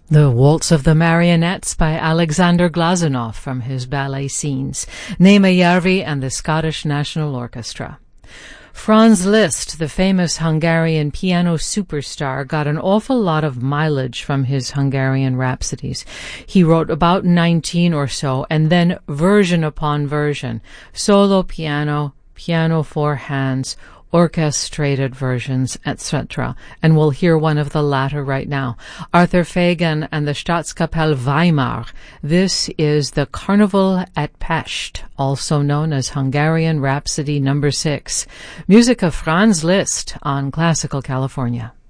The Waltz of the Marionettes by Alexander Glazunov from his ballet Scenes, Németh Järvi and the Scottish National Orchestra. Franz Liszt, the famous Hungarian piano superstar, got an awful lot of mileage from his Hungarian rhapsodies. He wrote about 19 or so, and then version upon version, solo piano, piano for hands, orchestrated versions, etc. And we'll hear one of the latter right now. Arthur Fagan and the Staatskapelle Weimar. This is the Carnival at Pest, also known as Hungarian Rhapsody No. 6. Music of Franz Liszt on Classical California.